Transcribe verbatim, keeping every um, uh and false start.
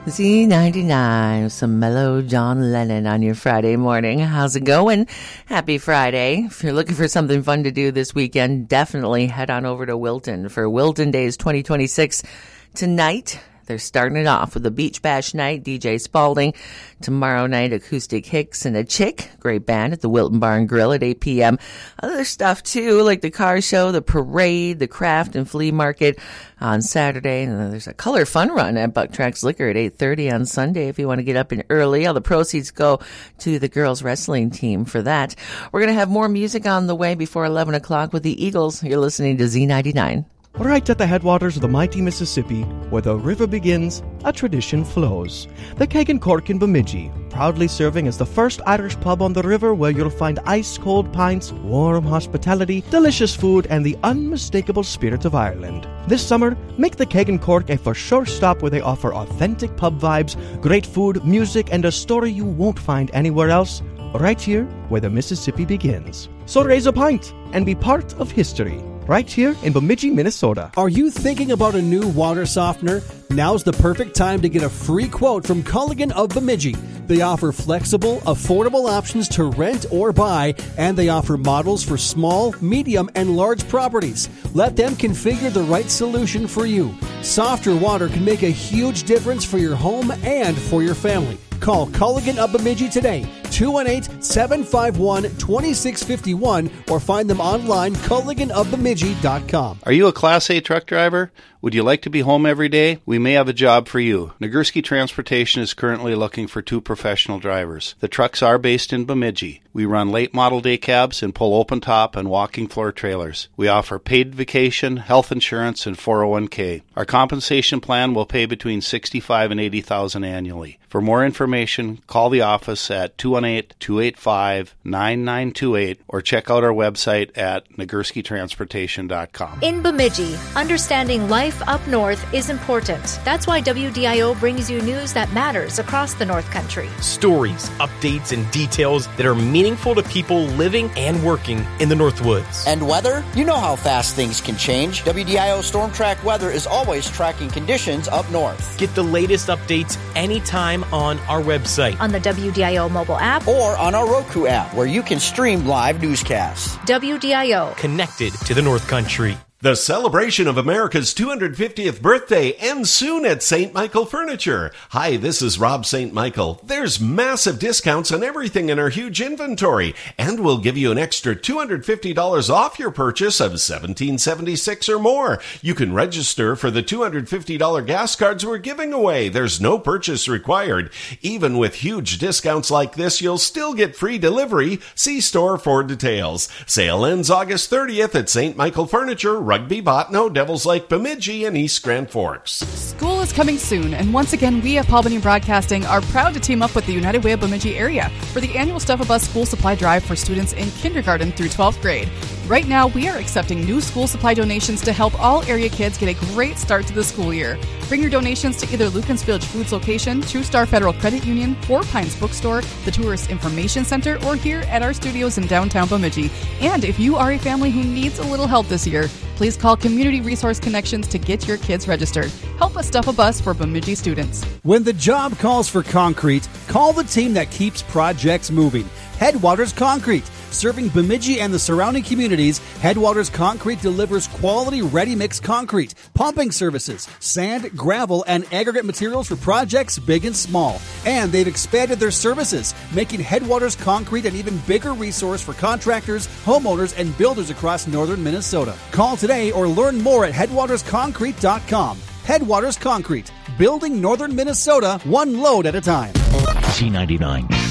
Z ninety-nine, some mellow John Lennon on your Friday morning. How's it going? Happy Friday. If you're looking for something fun to do this weekend, definitely head on over to Wilton for Wilton Days twenty twenty-six. Tonight, they're starting it off with a beach bash night, D J Spalding. Tomorrow night, Acoustic Hicks and a Chick, great band at the Wilton Bar and Grill at eight p.m. Other stuff, too, like the car show, the parade, the craft and flea market on Saturday. And then there's a color fun run at Buck Tracks Liquor at eight thirty on Sunday if you want to get up in early. All the proceeds go to the girls wrestling team for that. We're going to have more music on the way before eleven o'clock with the Eagles. You're listening to Z ninety-nine. Right at the headwaters of the mighty Mississippi, where the river begins, a tradition flows. The Keg and Cork in Bemidji, proudly serving as the first Irish pub on the river where you'll find ice-cold pints, warm hospitality, delicious food, and the unmistakable spirit of Ireland. This summer, make the Keg and Cork a for-sure stop where they offer authentic pub vibes, great food, music, and a story you won't find anywhere else, right here where the Mississippi begins. So raise a pint and be part of history. Right here in Bemidji, Minnesota. Are you thinking about a new water softener? Now's the perfect time to get a free quote from Culligan of Bemidji. They offer flexible, affordable options to rent or buy, and they offer models for small, medium, and large properties. Let them configure the right solution for you. Softer water can make a huge difference for your home and for your family. Call Culligan of Bemidji today, two one eight, seven five one, two six five one, or find them online, culligan of bemidji dot com. Are you a Class A truck driver? Would you like to be home every day? We may have a job for you. Nagurski Transportation is currently looking for two professional drivers. The trucks are based in Bemidji. We run late model day cabs and pull open top and walking floor trailers. We offer paid vacation, health insurance, and four oh one k. Our compensation plan will pay between sixty-five thousand and eighty thousand dollars annually. For more information, call the office at two one eight, two eight five, nine nine two eight or check out our website at nagurski transportation dot com. In Bemidji, understanding life up north is important. That's why W D I O brings you news that matters across the North Country. Stories, updates, and details that are meaningful to people living and working in the North Woods. And weather? You know how fast things can change. W D I O Storm Track Weather is always tracking conditions up north. Get the latest updates anytime on our website, on the W D I O mobile app, or on our Roku app, where you can stream live newscasts. W D I O. Connected to the North Country. The celebration of America's two hundred fiftieth birthday ends soon at Saint Michael Furniture. Hi, this is Rob Saint Michael. There's massive discounts on everything in our huge inventory, and we'll give you an extra two hundred fifty dollars off your purchase of seventeen seventy-six or more. You can register for the two hundred fifty dollars gas cards we're giving away. There's no purchase required. Even with huge discounts like this, you'll still get free delivery. See store for details. Sale ends August thirtieth at Saint Michael Furniture, Rugby, Botno, Devils Lake, Bemidji, and East Grand Forks. School is coming soon, and once again, we at Paul Bunyan Broadcasting are proud to team up with the United Way of Bemidji area for the annual Stuff a Bus school supply drive for students in kindergarten through twelfth grade. Right now, we are accepting new school supply donations to help all area kids get a great start to the school year. Bring your donations to either Lucan's Village Foods location, True Star Federal Credit Union, Four Pines Bookstore, the Tourist Information Center, or here at our studios in downtown Bemidji. And if you are a family who needs a little help this year, please call Community Resource Connections to get your kids registered. Help us stuff a bus for Bemidji students. When the job calls for concrete, call the team that keeps projects moving. Headwaters Concrete. Serving Bemidji and the surrounding communities, Headwaters Concrete delivers quality ready-mix concrete, pumping services, sand, gravel, and aggregate materials for projects big and small. And they've expanded their services, making Headwaters Concrete an even bigger resource for contractors, homeowners, and builders across northern Minnesota. Call today or learn more at headwaters concrete dot com. Headwaters Concrete, building northern Minnesota one load at a time. Z ninety-nine.